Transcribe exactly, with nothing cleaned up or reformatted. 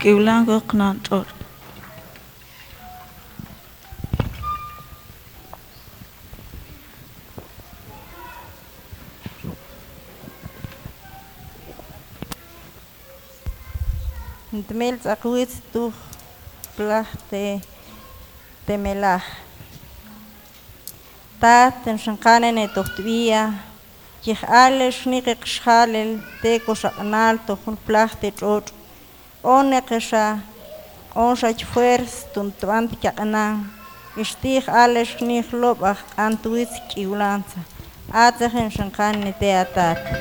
Kiulango Knantor. Ntemel tzakwitz tu plahte temelah. Ta tenshankane ne tohtvia. Yih alesh niqeq xhalel teko xaqnal tohun plahte ch'och'. Oneqesha onxach fuerz tuntb'ant kyaqnan. Ixtij alesh nij lob'aj q'antwitz k'iwlanza. Atzej enshankane te atat.